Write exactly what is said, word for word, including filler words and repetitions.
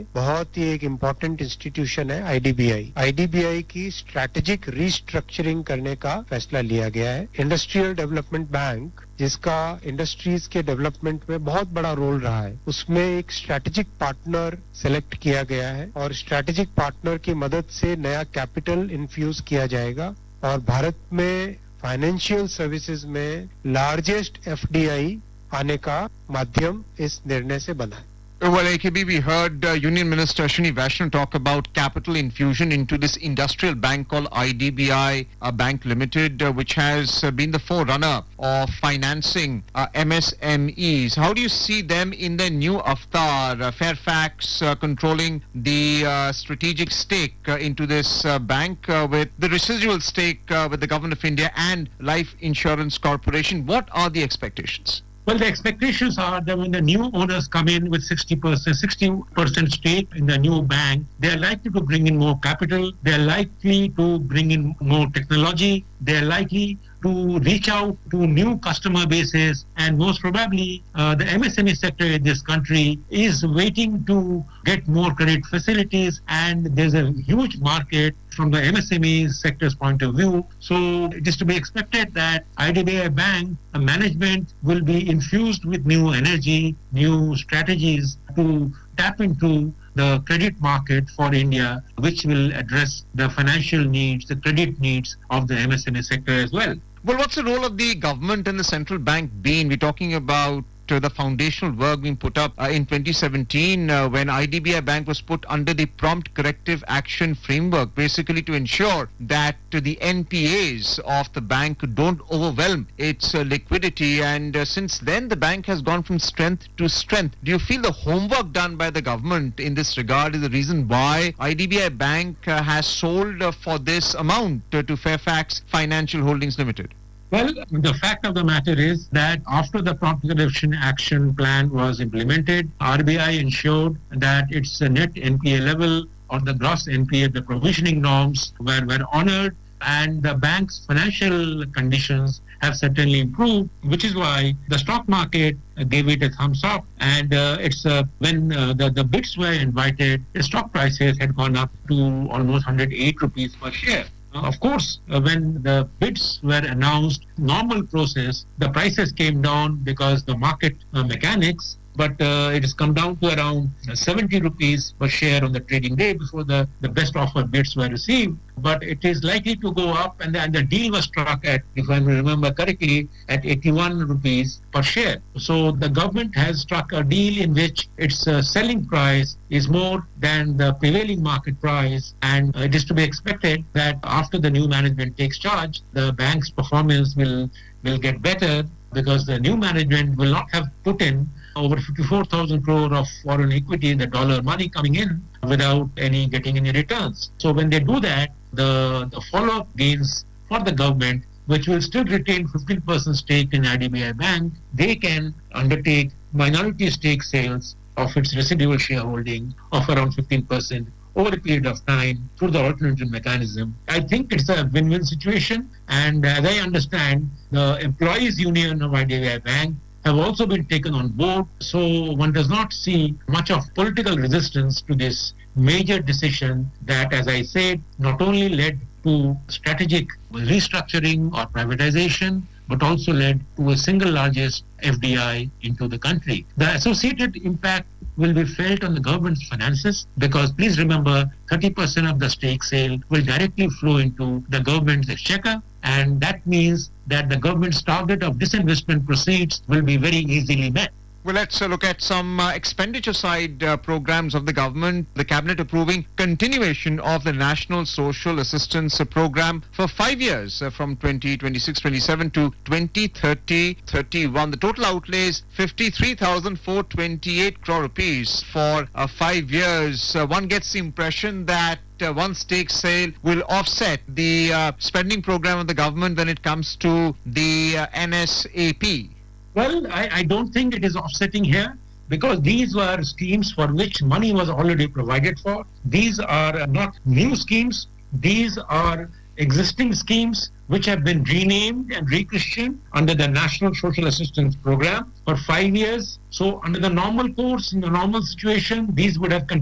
में बहुत ही एक इम्पोर्टेंट इंस्टीट्यूशन है I D B I. I D B I की स्ट्रैटेजिक रीस्ट्रक्चरिंग करने का फैसला लिया गया है। इंडस्ट्रियल डेवलपमेंट बैंक जिसका इंडस्ट्रीज के डेवलपमेंट में बहुत बड़ा रोल रहा है, उसमें एक स्ट्रैटेजिक पार्टनर सेलेक्ट किया गया है और स्ट्रैटेजिक पार्टनर की मदद से नया कैपिटल इन्फ्यूज किया जाएगा और भारत में फाइनेंशियल सर्विसेज में लार्जेस्ट एफ डी आई आने का माध्यम इस निर्णय से बना है। Well, A K B, we heard uh, Union Minister Ashwini Vaishnaw talk about capital infusion into this industrial bank called I D B I uh, Bank Limited, uh, which has uh, been the forerunner of financing uh, M S M Es. How do you see them in their new avatar? Uh, Fairfax uh, controlling the uh, strategic stake uh, into this uh, bank uh, with the residual stake uh, with the Government of India and Life Insurance Corporation. What are the expectations? Well, the expectations are that when the new owners come in with sixty percent, sixty percent stake in the new bank, they are likely to bring in more capital, they are likely to bring in more technology, they are likely to reach out to new customer bases, and most probably uh, the M S M E sector in this country is waiting to get more credit facilities, and there's a huge market from the M S M E sector's point of view. So it is to be expected that I D B I Bank uh, management will be infused with new energy, new strategies to tap into the credit market for India, which will address the financial needs, the credit needs of the M S M E sector as well. Well, what's the role of the government and the central bank been? We're talking about uh, the foundational work being put up uh, in twenty seventeen uh, when I D B I Bank was put under the prompt corrective action framework, basically to ensure that uh, the N P As of the bank don't overwhelm its uh, liquidity. And uh, since then, the bank has gone from strength to strength. Do you feel the homework done by the government in this regard is the reason why I D B I Bank uh, has sold uh, for this amount uh, to Fairfax Financial Holdings Limited? Well, the fact of the matter is that after the prompt correction action plan was implemented, R B I ensured that its net N P A level or the gross N P A, the provisioning norms were, were honored, and the bank's financial conditions have certainly improved, which is why the stock market gave it a thumbs up. And uh, it's uh, when uh, the, the bids were invited, the stock prices had gone up to almost one hundred eight rupees per share. Of course, uh, when the bids were announced, normal process, the prices came down because the market uh, mechanics, but uh, it has come down to around seventy rupees per share on the trading day before the, the best offer bids were received. But it is likely to go up, and the, and the deal was struck at, if I remember correctly, at eighty-one rupees per share. So the government has struck a deal in which its uh, selling price is more than the prevailing market price, and uh, it is to be expected that after the new management takes charge, the bank's performance will, will get better, because the new management will not have put in over fifty-four thousand crore of foreign equity in the dollar money coming in without any getting any returns. So when they do that, the, the follow-up gains for the government, which will still retain fifteen percent stake in I D B I Bank, they can undertake minority stake sales of its residual shareholding of around fifteen percent over a period of time through the alternative mechanism. I think it's a win-win situation, and as I understand, the employees union of I D B I Bank have also been taken on board, so one does not see much of political resistance to this major decision that, as I said, not only led to strategic restructuring or privatization, but also led to a single largest F D I into the country. The associated impact will be felt on the government's finances, because please remember, thirty percent of the stake sale will directly flow into the government's exchequer, and that means that the government's target of disinvestment proceeds will be very easily met. Well, let's uh, look at some uh, expenditure side uh, programs of the government. The cabinet approving continuation of the National Social Assistance uh, Program for five years uh, from twenty twenty-six twenty-seven to twenty thirty thirty-one. The total outlay is fifty-three thousand four hundred twenty-eight crore rupees for uh, five years. Uh, one gets the impression that Uh, one stake sale will offset the uh, spending program of the government when it comes to the uh, N S A P. Well, I, I don't think it is offsetting here, because these were schemes for which money was already provided for. These are not new schemes. These are existing schemes which have been renamed and rechristened under the National Social Assistance Program for five years. So under the normal course, in the normal situation, these would have continued.